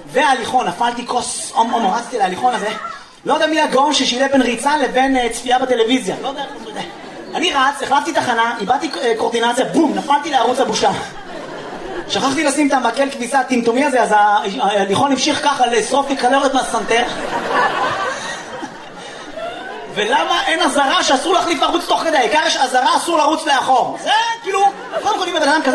וההליכון, נפלתי כוס, רצתי להליכון הזה. לא יודע מי הגאון ששילה בין ריצה לבין צפייה בטלוויזיה. לא יודע, לא יודע. אני רץ, החלפתי תחנה, איבדתי קורדינציה, בום, נפלתי לערוץ הבושה. שכחתי לשים את המקל כביסה הטמטומי הזה, אז ההליכון המשיך ככה לשרוף לי קלוריות מהסנטר. ולמה אין עזרה שאסור להחליף ערוץ תוך כדי? העיקר יש עזרה, אסור לרוץ לאחור. זה כאילו, קודם כל אם בן אדם כזה